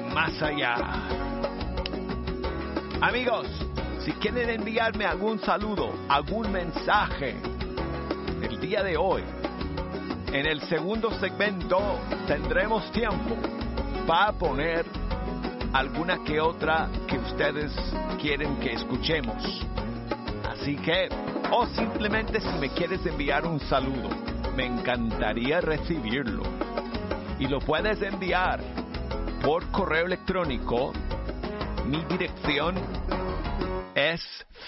más allá. Amigos, si quieren enviarme algún saludo, algún mensaje el día de hoy, en el segundo segmento tendremos tiempo para poner alguna que otra que ustedes quieren que escuchemos. Así que, o simplemente si me quieres enviar un saludo, me encantaría recibirlo. Y lo puedes enviar por correo electrónico. Mi dirección es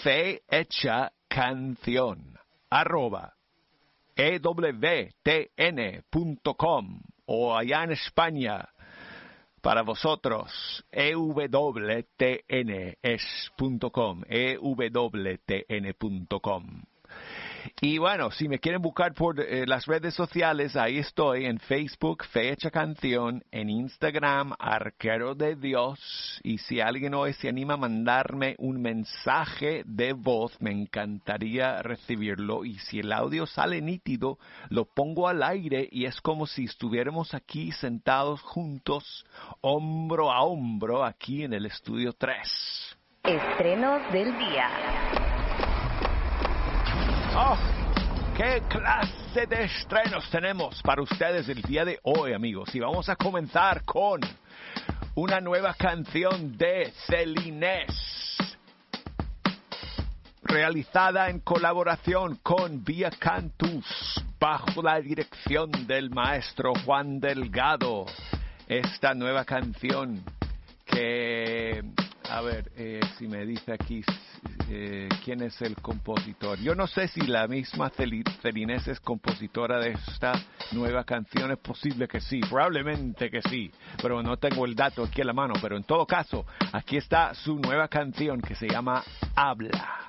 fehechacanción@ewtn.com, o allá en España, para vosotros, ewtn.com, ewtn.com. Y bueno, si me quieren buscar por las redes sociales, ahí estoy en Facebook, Fecha Canción, en Instagram, Arquero de Dios. Y si alguien hoy se anima a mandarme un mensaje de voz, me encantaría recibirlo. Y si el audio sale nítido, lo pongo al aire y es como si estuviéramos aquí sentados juntos, hombro a hombro, aquí en el estudio 3. Estrenos del día. ¡Oh! ¡Qué clase de estrenos tenemos para ustedes el día de hoy, amigos! Y vamos a comenzar con una nueva canción de Celines, realizada en colaboración con Via Cantus, bajo la dirección del maestro Juan Delgado. Esta nueva canción que... A ver, si me dice aquí quién es el compositor. Yo no sé si la misma Celines es compositora de esta nueva canción. Es posible que sí, probablemente que sí, pero no tengo el dato aquí a la mano. Pero en todo caso, aquí está su nueva canción que se llama Habla.